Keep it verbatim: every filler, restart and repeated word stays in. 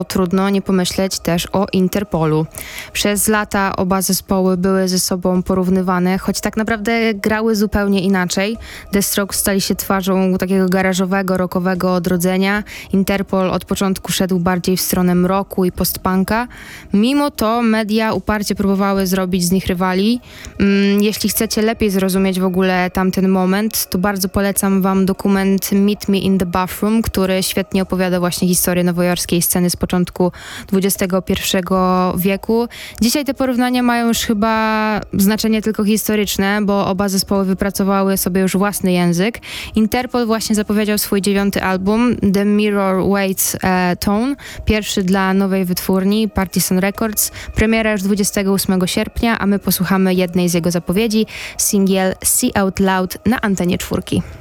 Trudno nie pomyśleć też o Interpolu. Przez lata oba zespoły były ze sobą porównywane, choć tak naprawdę grały zupełnie inaczej. The Strokes stali się twarzą takiego garażowego, rockowego odrodzenia. Interpol od początku szedł bardziej w stronę rocku i postpunka. Mimo to media uparcie próbowały zrobić z nich rywali. Jeśli chcecie lepiej zrozumieć w ogóle tamten moment, to bardzo polecam wam dokument Meet Me in the Bathroom, który świetnie opowiada właśnie historię nowojorskiej sceny z początku dwudziestego pierwszego wieku. Dzisiaj te porównania mają już chyba znaczenie tylko historyczne, bo oba zespoły wypracowały sobie już własny język. Interpol właśnie zapowiedział swój dziewiąty album The Mirror Waits e, Tone, pierwszy dla nowej wytwórni Partisan Records. Premiera już dwudziestego ósmego sierpnia, a my posłuchamy jednej z jego zapowiedzi, singiel See Out Loud na antenie czwórki.